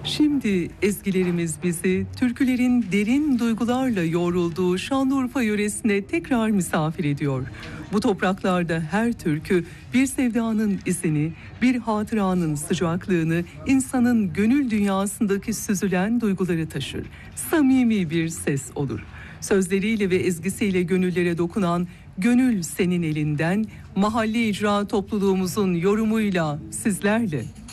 Şimdi ezgilerimiz bizi türkülerin derin duygularla yoğrulduğu Şanlıurfa yöresine tekrar misafir ediyor. Bu topraklarda her türkü bir sevdanın izini, bir hatıranın sıcaklığını, insanın gönül dünyasındaki süzülen duyguları taşır. Samimi bir ses olur. Sözleriyle ve ezgisiyle gönüllere dokunan Gönül Senin Elinden, mahalle icra topluluğumuzun yorumuyla sizlerle.